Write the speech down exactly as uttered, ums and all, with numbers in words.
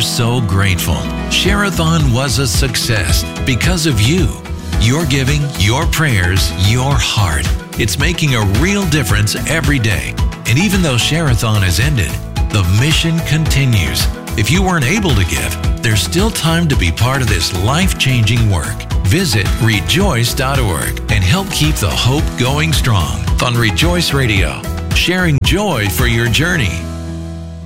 so grateful. Share-a-thon was a success because of you. Your giving, your prayers, your heart. It's making a real difference every day. And even though Share-a-thon has ended, the mission continues. If you weren't able to give, there's still time to be part of this life-changing work. Visit rejoice dot org and help keep the hope going strong on Rejoice Radio, sharing joy for your journey.